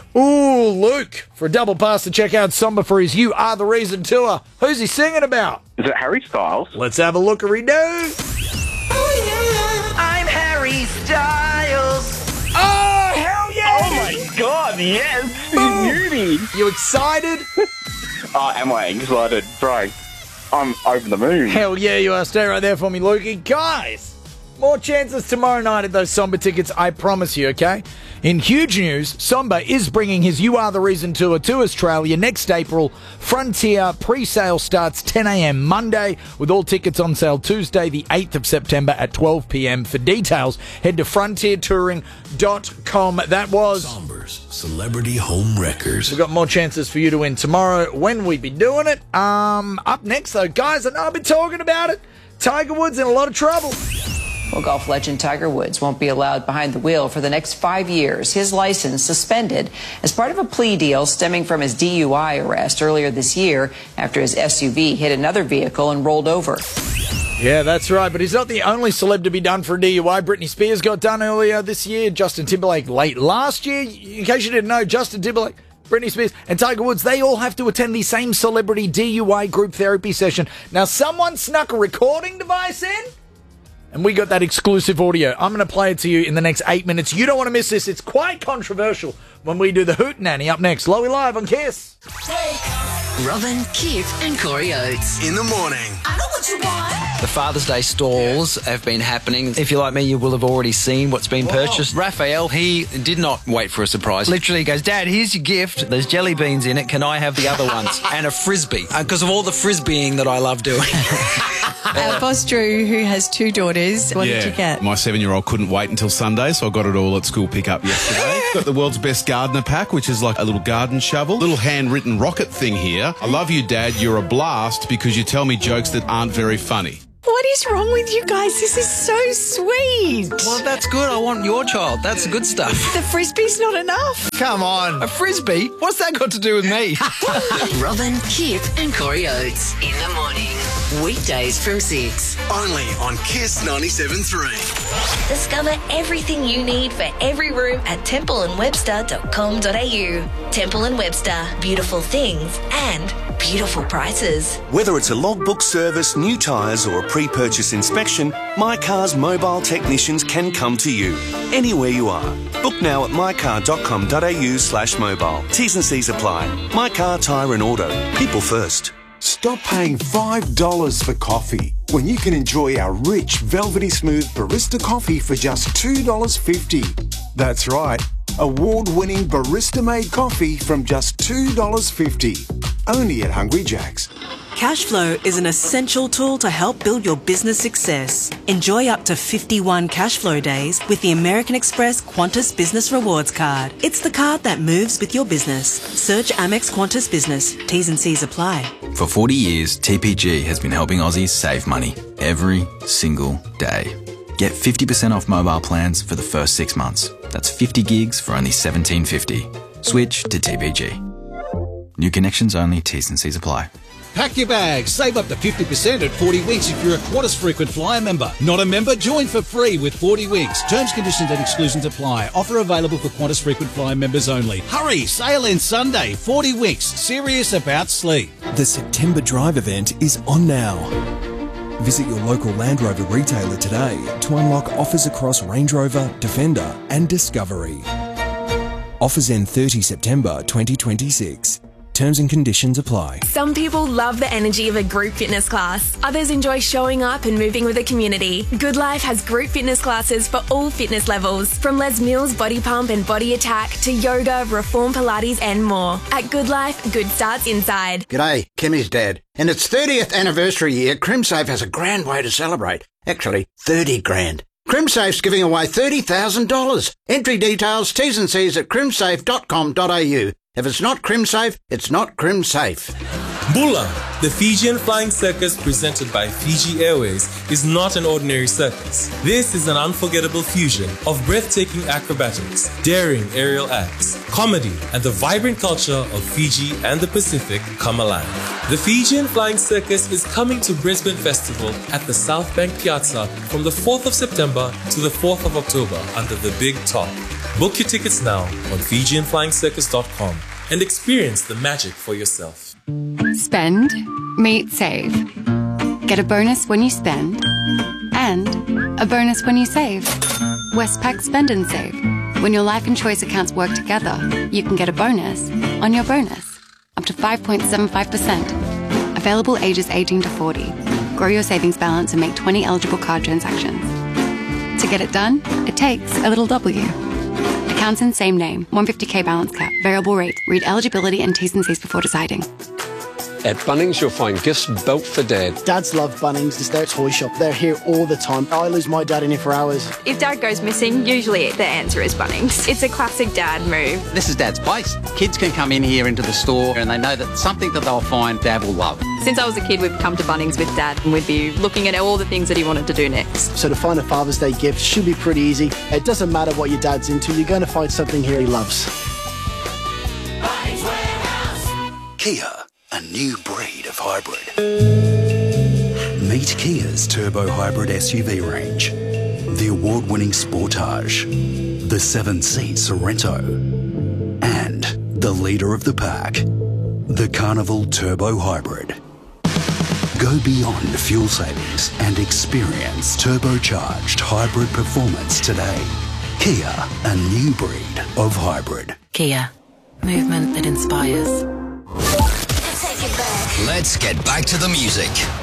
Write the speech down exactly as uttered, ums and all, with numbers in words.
Ooh, Luke, for a double pass to check out Somber for his You Are The Reason tour. Who's he singing about? Is it Harry Styles? Let's have a lookery do. Oh, yeah. I'm Harry Styles. Oh, hell yeah! Oh my god, yes! Beauty! You excited? Oh, am I excited? Bro, I'm over the moon. Hell yeah, you are. Stay right there for me, Lukey. Guys, more chances tomorrow night at those Somber tickets, I promise you, okay? In huge news, Somber is bringing his You Are The Reason tour to Australia next April. Frontier pre-sale starts ten a.m. Monday, with all tickets on sale Tuesday, the eighth of September at twelve p.m. For details, head to frontier touring dot com. That was Somber's Celebrity Home Wreckers. We've got more chances for you to win tomorrow when we be doing it. Um, up next, though, guys, I know I've been talking about it. Tiger Woods in a lot of trouble. Well, golf legend Tiger Woods won't be allowed behind the wheel for the next five years. His license suspended as part of a plea deal stemming from his D U I arrest earlier this year after his S U V hit another vehicle and rolled over. Yeah, that's right. But he's not the only celeb to be done for a D U I. Britney Spears got done earlier this year. Justin Timberlake late last year. In case you didn't know, Justin Timberlake, Britney Spears, and Tiger Woods, they all have to attend the same celebrity D U I group therapy session. Now, someone snuck a recording device in, and we got that exclusive audio. I'm going to play it to you in the next eight minutes. You don't want to miss this. It's quite controversial when we do the Hootenanny up next. Lowy Live on Kiss. Robin, Kip and Corey Oates. In the morning. I know what you want. The Father's Day stalls have been happening. If you're like me, you will have already seen what's been purchased. Raphael, he did not wait for a surprise. Literally goes, Dad, here's your gift. There's jelly beans in it. Can I have the other ones? And a Frisbee. Because of all the Frisbeeing that I love doing. Our boss Drew, who has two daughters, what yeah, did you get? My seven-year-old couldn't wait until Sunday, so I got it all at school pickup yesterday. Got the world's best gardener pack, which is like a little garden shovel. Little handwritten rocket thing here. I love you, Dad. You're a blast because you tell me jokes that aren't very funny. What is wrong with you guys? This is so sweet. Well, that's good. I want your child. That's good stuff. The Frisbee's not enough. Come on. A Frisbee? What's that got to do with me? Robin, Kip and Corey Oates. In the morning. Weekdays from six. Only on Kiss ninety-seven point three. Discover everything you need for every room at temple and webster dot com dot a u. Temple and Webster. Beautiful things and beautiful prices. Whether it's a logbook service, new tyres or a pre-purchase inspection, My Car's mobile technicians can come to you anywhere you are. Book now at my car dot com dot a u slash mobile. T's and C's apply. My Car, Tyre and Auto. People first. Stop paying five dollars for coffee when you can enjoy our rich, velvety smooth barista coffee for just two dollars fifty. That's right, award-winning barista-made coffee from just two dollars fifty. Only at Hungry Jack's. Cashflow is an essential tool to help build your business success. Enjoy up to fifty-one Cashflow days with the American Express Qantas Business Rewards Card. It's the card that moves with your business. Search Amex Qantas Business. T's and C's apply. For forty years, T P G has been helping Aussies save money every single day. Get fifty percent off mobile plans for the first six months. That's fifty gigs for only seventeen fifty. Switch to T P G. New connections only. T's and C's apply. Pack your bags. Save up to fifty percent at forty Winks if you're a Qantas Frequent Flyer member. Not a member? Join for free with forty Winks. Terms, conditions and exclusions apply. Offer available for Qantas Frequent Flyer members only. Hurry! Sale ends Sunday. forty Winks. Serious about sleep. The September Drive event is on now. Visit your local Land Rover retailer today to unlock offers across Range Rover, Defender and Discovery. Offers end thirtieth September twenty twenty-six. Terms and conditions apply. Some people love the energy of a group fitness class. Others enjoy showing up and moving with the community. Good Life has group fitness classes for all fitness levels, from Les Mills Body Pump and Body Attack to yoga, Reform Pilates and more. At Good Life, good starts inside. G'day, Kimmy's dad. In its thirtieth anniversary year, CrimSafe has a grand way to celebrate. Actually, thirty grand. CrimSafe's giving away thirty thousand dollars. Entry details, T's and C's at crimsafe dot com dot a u. If it's not CrimSafe, it's not CrimSafe. Bula, the Fijian Flying Circus presented by Fiji Airways, is not an ordinary circus. This is an unforgettable fusion of breathtaking acrobatics, daring aerial acts, comedy, and the vibrant culture of Fiji and the Pacific come alive. The Fijian Flying Circus is coming to Brisbane Festival at the South Bank Piazza from the fourth of September to the fourth of October under the Big Top. Book your tickets now on Fijian Flying Circus dot com and experience the magic for yourself. Spend, meet, save. Get a bonus when you spend and a bonus when you save. Westpac Spend and Save. When your life and choice accounts work together, you can get a bonus on your bonus, up to five point seven five percent. Available ages eighteen to forty. Grow your savings balance and make twenty eligible card transactions. To get it done, it takes a little W. Accounts in same name, one hundred fifty K balance cap, variable rate. Read eligibility and T's and C's before deciding. At Bunnings, you'll find gifts built for Dad. Dads love Bunnings. It's their toy shop. They're here all the time. I lose my dad in here for hours. If Dad goes missing, usually the answer is Bunnings. It's a classic Dad move. This is Dad's place. Kids can come in here into the store and they know that something that they'll find Dad will love. Since I was a kid, we've come to Bunnings with Dad and we'd be looking at all the things that he wanted to do next. So to find a Father's Day gift should be pretty easy. It doesn't matter what your dad's into, you're going to find something here he loves. Kia, a new breed of hybrid. Meet Kia's turbo hybrid S U V range. The award-winning Sportage, the seven-seat Sorento, and the leader of the pack, the Carnival Turbo Hybrid. Go beyond fuel savings and experience turbocharged hybrid performance today. Kia, a new breed of hybrid. Kia, movement that inspires. Let's get back to the music.